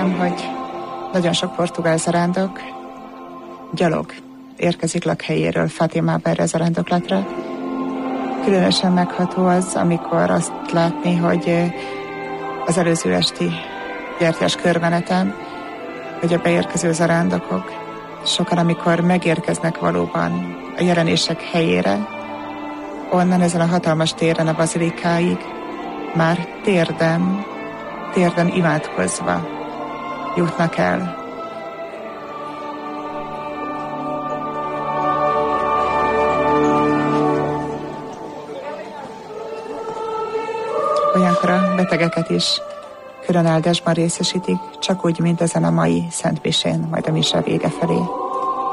emlékszem, hogy nagyon sok portugál zarándok gyalog érkezik lakhelyéről Fátimába erre a zarándoklatra. Különösen megható az, amikor azt látni, hogy az előző esti gyertyás körmeneten, hogy a beérkező zarándokok, sokan, amikor megérkeznek valóban a jelenések helyére, onnan ezen a hatalmas téren a bazilikáig már térden imádkozva jutnak el. Olyankor a betegeket is külön áldásban részesítik, csak úgy, mint ezen a mai szentmisén, majd a mise vége felé.